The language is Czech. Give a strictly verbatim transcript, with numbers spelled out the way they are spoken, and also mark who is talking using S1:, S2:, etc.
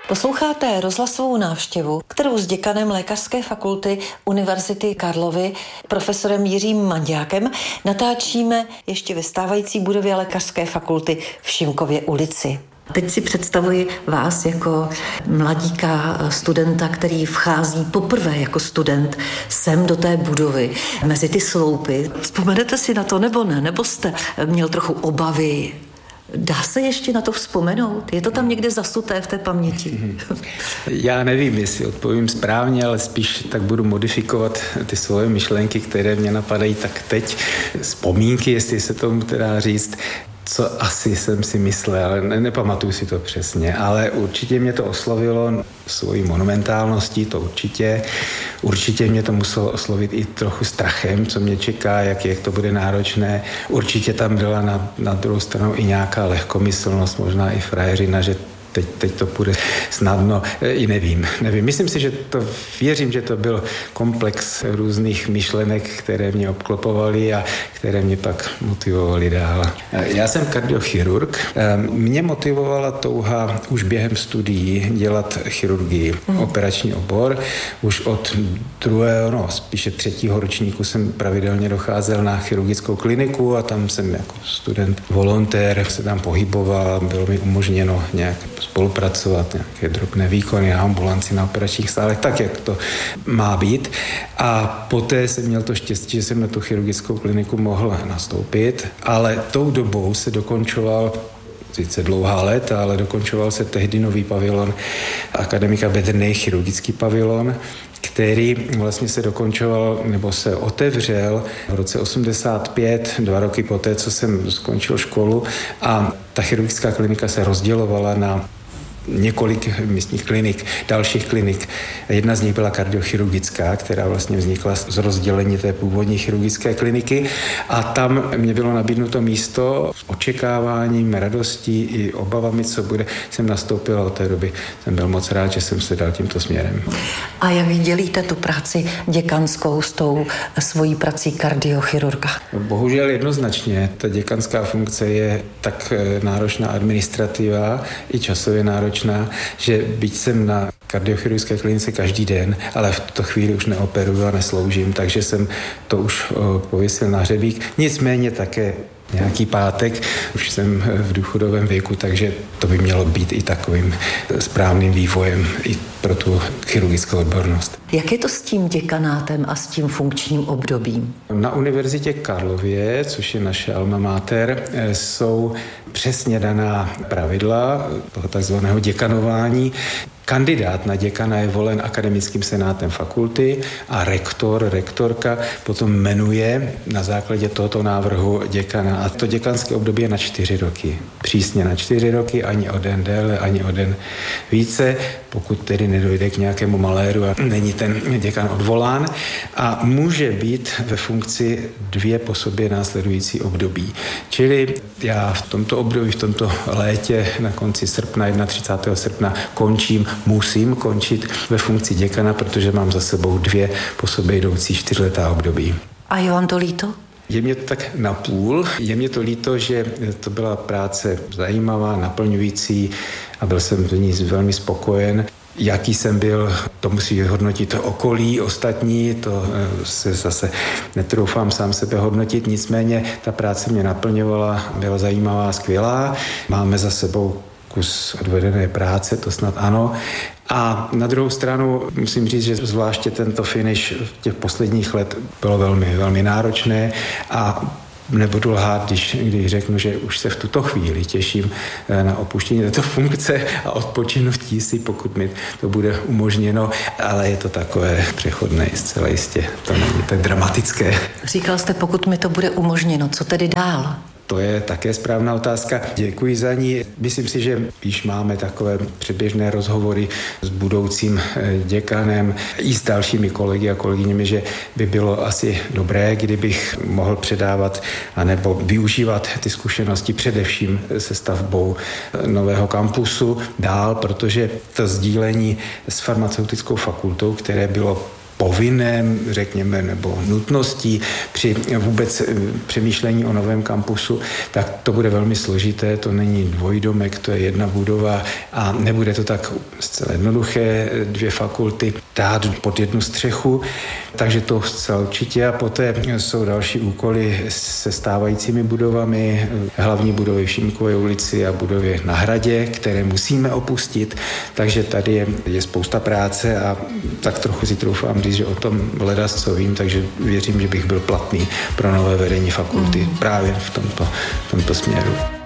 S1: Posloucháte rozhlasovou návštěvu, kterou s děkanem Lékařské fakulty Univerzity Karlovy, profesorem Jiřím Manďákem, natáčíme ještě ve stávající budově Lékařské fakulty v Šimkově ulici. Teď si představuji vás jako mladíka, studenta, který vchází poprvé jako student sem do té budovy, mezi ty sloupy. Vzpomenete si na to, nebo ne? Nebo jste měl trochu obavy? Dá se ještě na to vzpomenout? Je to tam někde zasuté v té paměti?
S2: Já nevím, jestli odpovím správně, ale spíš tak budu modifikovat ty svoje myšlenky, které mě napadají tak teď. Vzpomínky, jestli se tomu teda říct, co asi jsem si myslel, ne, nepamatuju si to přesně, ale určitě mě to oslovilo svojí monumentálností, to určitě. Určitě mě to muselo oslovit i trochu strachem, co mě čeká, jak, jak to bude náročné. Určitě tam byla na, na druhou stranu i nějaká lehkomyslnost, možná i frajeřina, že Teď, teď to půjde snadno, i nevím, nevím. Myslím si, že to, věřím, že to byl komplex různých myšlenek, které mě obklopovaly a které mě pak motivovaly dál. Já jsem kardiochirurg. Mě motivovala touha už během studií dělat chirurgii, mm. operační obor. Už od druhého, no spíše třetího ročníku jsem pravidelně docházel na chirurgickou kliniku a tam jsem jako student, volontér se tam pohyboval, bylo mi umožněno nějak spolupracovat, nějaké drobné výkony na ambulanci, na operačních sálech, tak, jak to má být. A poté jsem měl to štěstí, že jsem na tu chirurgickou kliniku mohl nastoupit, ale tou dobou se dokončoval sice dlouhá léta, ale dokončoval se tehdy nový pavilon akademika Bedrnej, chirurgický pavilon, který vlastně se dokončoval nebo se otevřel v roce osmdesát pět, dva roky poté, co jsem skončil školu, a ta chirurgická klinika se rozdělovala na několik místních klinik, dalších klinik. Jedna z nich byla kardiochirurgická, která vlastně vznikla z rozdělení té původní chirurgické kliniky, a tam mě bylo nabídnuto místo s očekáváním, radostí i obavami, co bude. Jsem nastoupil a od té doby jsem byl moc rád, že jsem se dal tímto směrem.
S1: A jak dělíte tu práci děkanskou s tou svojí prací kardiochirurga?
S2: Bohužel jednoznačně. Ta děkanská funkce je tak náročná administrativa i časově náročná, že byť jsem na kardiochirurgické klinice každý den, ale v tuto chvíli už neoperuju a nesloužím, takže jsem to už pověsil na hřebík. Nicméně také nějaký pátek, už jsem v důchodovém věku, takže to by mělo být i takovým správným vývojem i pro tu chirurgickou odbornost.
S1: Jak je to s tím děkanátem a s tím funkčním obdobím?
S2: Na Univerzitě Karlově, což je naše alma mater, jsou přesně daná pravidla toho takzvaného děkanování. Kandidát na děkana je volen akademickým senátem fakulty a rektor, rektorka potom jmenuje na základě tohoto návrhu děkana. A to děkanské období je na čtyři roky. Přísně na čtyři roky, ani o den déle, ani o den více, pokud tedy nedojde k nějakému maléru a není ten děkan odvolán. A může být ve funkci dvě po sobě následující období. Čili já v tomto období, v tomto létě na konci srpna, třicátého prvního srpna končím, musím končit ve funkci děkana, protože mám za sebou dvě po sobě jdoucí čtyřletá období.
S1: A je vám to líto?
S2: Je mě to tak napůl. Je mě to líto, že to byla práce zajímavá, naplňující a byl jsem v ní velmi spokojen. Jaký jsem byl, to musí hodnotit okolí, ostatní, to se zase netroufám sám sebe hodnotit, nicméně ta práce mě naplňovala, byla zajímavá, skvělá. Máme za sebou kus odvedené práce, to snad ano. A na druhou stranu musím říct, že zvláště tento finish těch posledních let bylo velmi, velmi náročné a nebudu lhát, když, když řeknu, že už se v tuto chvíli těším na opuštění této funkce a odpočinutí si, pokud mi to bude umožněno, ale je to takové přechodné, zcela jistě, to není tak dramatické.
S1: Říkal jste, pokud mi to bude umožněno, co tedy dál?
S2: To je také správná otázka. Děkuji za ní. Myslím si, že již máme takové předběžné rozhovory s budoucím děkanem i s dalšími kolegy a kolegyněmi, že by bylo asi dobré, kdybych mohl předávat anebo využívat ty zkušenosti především se stavbou nového kampusu dál, protože to sdílení s farmaceutickou fakultou, které bylo povinném, řekněme, nebo nutností při vůbec přemýšlení o novém kampusu, tak to bude velmi složité, to není dvojdomek, to je jedna budova a nebude to tak zcela jednoduché dvě fakulty dát pod jednu střechu, takže to zcela určitě a poté jsou další úkoly se stávajícími budovami, hlavní budovy v Šimkové ulici a budovy na Hradě, které musíme opustit, takže tady je, je spousta práce a tak trochu si troufám říct, že o tom ledas co vím, takže věřím, že bych byl platný pro nové vedení fakulty mm. právě v tomto, v tomto směru.